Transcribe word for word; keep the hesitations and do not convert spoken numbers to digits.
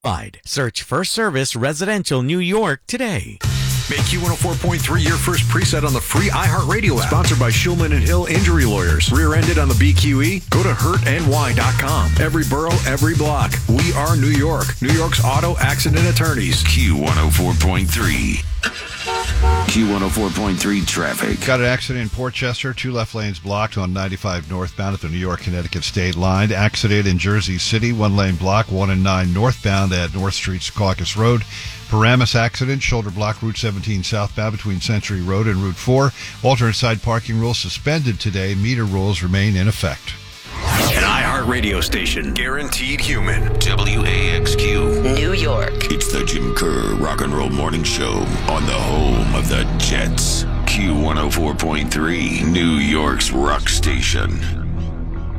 Search First Service Residential New York today. Make Q one oh four point three your first preset on the free iHeartRadio app. Sponsored by Shulman and Hill Injury Lawyers. Rear-ended on the B Q E? Go to hurt N Y dot com. Every borough, every block. We are New York. New York's auto accident attorneys. Q one oh four point three. Q one oh four point three traffic. Got an accident in Portchester. Two left lanes blocked on ninety-five northbound at the New York-Connecticut state line. Accident in Jersey City. One lane block. One and nine northbound at North Street, Secaucus Road. Paramus accident. Shoulder block. Route seventeen southbound between Century Road and Route four. Alternate side parking rules suspended today. Meter rules remain in effect. An iHeart radio station. Guaranteed human. W A X Q. New York. It's the Jim Kerr Rock and Roll Morning Show on the home of the Jets. Q one oh four point three, New York's rock station.